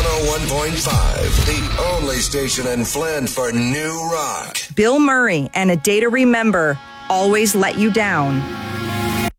101.5, the only station in Flint for new rock. Bill Murray and A Day to Remember, Always Let You Down.